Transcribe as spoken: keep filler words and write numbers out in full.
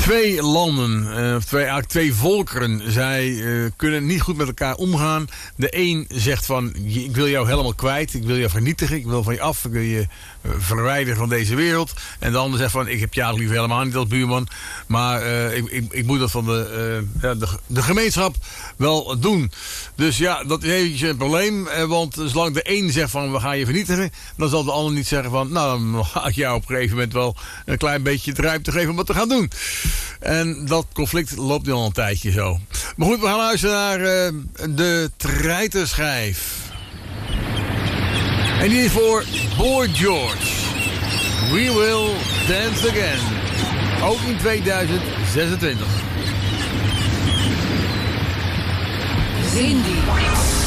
Twee landen, uh, twee, eigenlijk twee volkeren, zij uh, kunnen niet goed met elkaar omgaan. De een zegt van, ik wil jou helemaal kwijt, ik wil jou vernietigen, ik wil van je af, ik wil je uh, verwijderen van deze wereld. En de ander zegt van, ik heb jou liever helemaal niet als buurman, maar uh, ik, ik, ik moet dat van de, uh, ja, de, de gemeenschap wel doen. Dus ja, dat is eventjes een probleem, uh, want zolang de een zegt van, we gaan je vernietigen, dan zal de ander niet zeggen van, nou, dan ga ik jou op een gegeven moment wel een klein beetje de ruimte geven om wat te gaan doen. En dat conflict loopt nu al een tijdje zo. Maar goed, we gaan luisteren naar uh, de treiterschijf. En die is voor Boy George. We Will Dance Again. Ook in tweeduizend zesentwintig. Cindy.